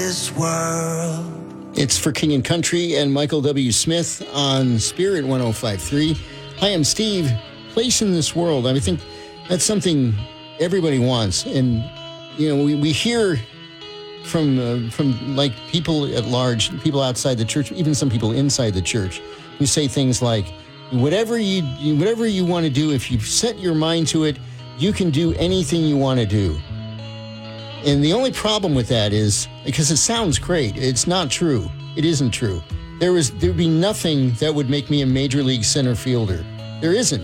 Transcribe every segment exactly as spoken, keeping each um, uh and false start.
This world. It's for King and Country and Michael W. Smith on Spirit one oh five point three. Hi, I'm Steve. Place in this world. I think that's something everybody wants. And, you know, we, we hear from, uh, from like people at large, people outside the church, even some people inside the church, who say things like, whatever you, whatever you want to do, if you set your mind to it, you can do anything you want to do. And the only problem with that is, because it sounds great, it's not true. It isn't true. There was, there'd be nothing that would make me a major league center fielder. There isn't.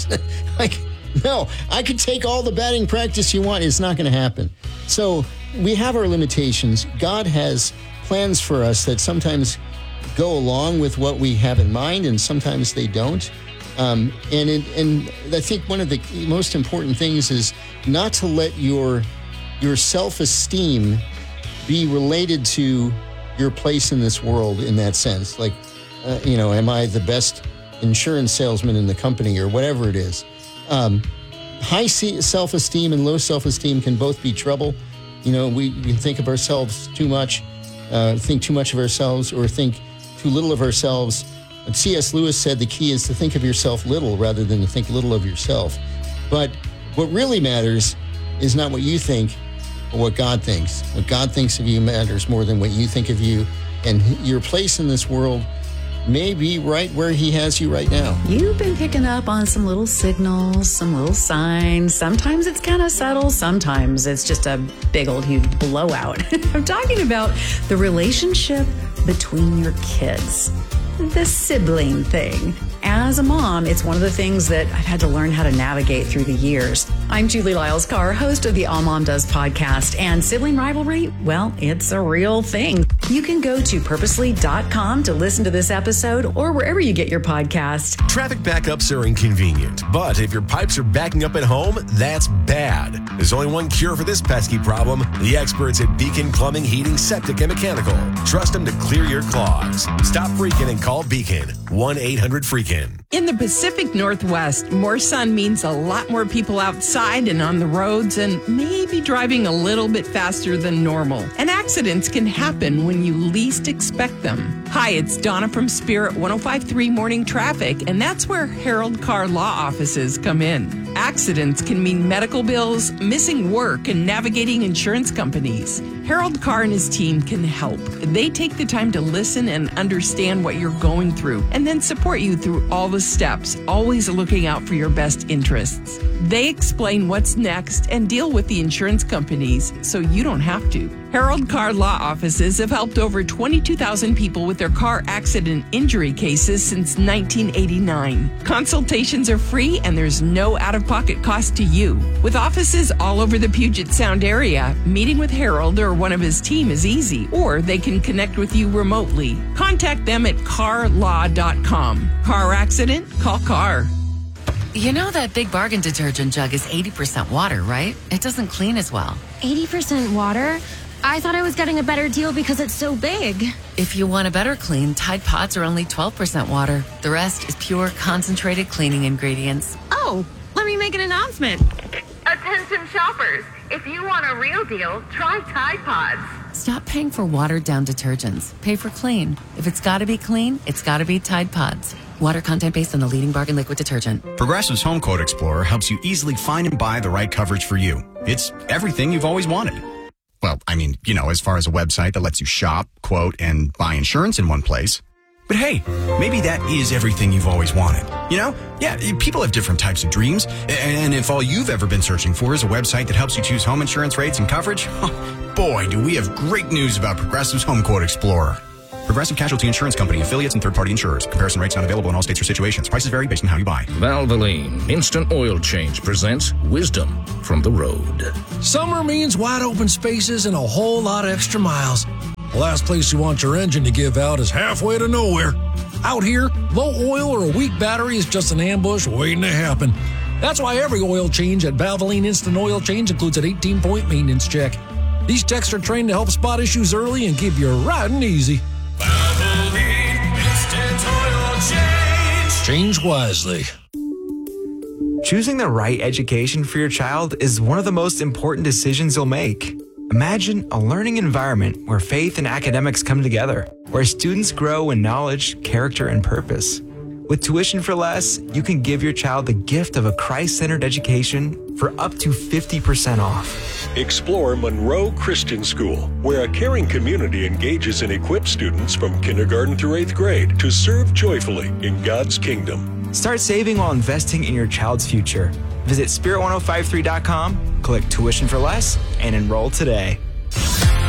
Like, no, I could take all the batting practice you want. It's not going to happen. So we have our limitations. God has plans for us that sometimes go along with what we have in mind, and sometimes they don't. Um, and it, and I think one of the most important things is not to let your your self-esteem be related to your place in this world in that sense. Like, uh, you know, am I the best insurance salesman in the company or whatever it is? Um, high self-esteem and low self-esteem can both be trouble. You know, we, we can think of ourselves too much, uh, think too much of ourselves, or think too little of ourselves. And C S Lewis said the key is to think of yourself little rather than to think little of yourself. But what really matters is not what you think, but what God thinks. What God thinks of you matters more than what you think of you. And your place in this world may be right where he has you right now. You've been picking up on some little signals, some little signs. Sometimes it's kind of subtle. Sometimes it's just a big old huge blowout. I'm talking about the relationship between your kids. The sibling thing. As a mom, it's one of the things that I've had to learn how to navigate through the years. I'm Julie Lyles-Carr, host of the All Mom Does podcast, and sibling rivalry, well, it's a real thing. You can go to purposely dot com to listen to this episode or wherever you get your podcasts. Traffic backups are inconvenient, but if your pipes are backing up at home, that's bad. There's only one cure for this pesky problem: the experts at Beacon Plumbing, Heating, Septic, and Mechanical. Trust them to clear your clogs. Stop freaking and call Beacon. one eight hundred freakin. In the Pacific Northwest, more sun means a lot more people outside and on the roads and maybe driving a little bit faster than normal. And accidents can happen when you least expect them. Hi, it's Donna from Spirit one oh five point three Morning Traffic, and that's where Harold Carr Law Offices come in. Accidents can mean medical bills, missing work, and navigating insurance companies. Harold Carr and his team can help. They take the time to listen and understand what you're going through, and then support you through all the steps, always looking out for your best interests. They explain what's next and deal with the insurance companies so you don't have to. Harold Carr Law Offices have helped over twenty-two thousand people with their car accident injury cases since nineteen eighty-nine. Consultations are free and there's no out-of-pocket cost to you. With offices all over the Puget Sound area, meeting with Harold or one of his team is easy, or they can connect with you remotely. Contact them at car law dot com. Car accident? Call Carr. You know that Big Bargain detergent jug is eighty percent water, right? It doesn't clean as well. eighty percent water? I thought I was getting a better deal because it's so big. If you want a better clean, Tide Pods are only twelve percent water. The rest is pure, concentrated cleaning ingredients. Oh, let me make an announcement. Attention shoppers, if you want a real deal, try Tide Pods. Stop paying for watered-down detergents. Pay for clean. If it's got to be clean, it's got to be Tide Pods. Water content based on the leading bargain liquid detergent. Progressive's Home Quote Explorer helps you easily find and buy the right coverage for you. It's everything you've always wanted. Well, I mean, you know, as far as a website that lets you shop, quote, and buy insurance in one place. But hey, maybe that is everything you've always wanted. You know? Yeah, people have different types of dreams. And if all you've ever been searching for is a website that helps you choose home insurance rates and coverage, boy, do we have great news about Progressive's Home Quote Explorer. Progressive Casualty Insurance Company, affiliates, and third-party insurers. Comparison rates not available in all states or situations. Prices vary based on how you buy. Valvoline Instant Oil Change presents Wisdom from the Road. Summer means wide open spaces and a whole lot of extra miles. The last place you want your engine to give out is halfway to nowhere. Out here, low oil or a weak battery is just an ambush waiting to happen. That's why every oil change at Valvoline Instant Oil Change includes an eighteen-point maintenance check. These techs are trained to help spot issues early and keep you riding easy. Valvoline Instant Oil Change. Change wisely. Choosing the right education for your child is one of the most important decisions you'll make. Imagine a learning environment where faith and academics come together, where students grow in knowledge, character, and purpose. With Tuition for Less, you can give your child the gift of a Christ-centered education for up to fifty percent off. Explore Monroe Christian School, where a caring community engages and equips students from kindergarten through eighth grade to serve joyfully in God's kingdom. Start saving while investing in your child's future. Visit spirit ten fifty-three dot com, click Tuition for Less, and enroll today.